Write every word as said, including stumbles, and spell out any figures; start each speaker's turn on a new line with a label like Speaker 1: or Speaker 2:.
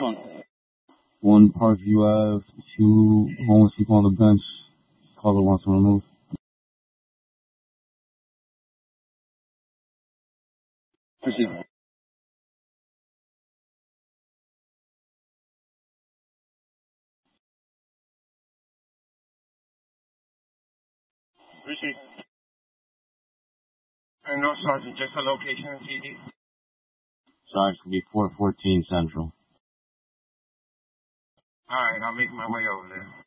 Speaker 1: One Parkview Ave, two homeless people on the bench. Caller wants to remove. Proceed. Proceed. I know, Sergeant. Just the location of T D. Sarge, could be four fourteen Central. All right, I'll make my way over there.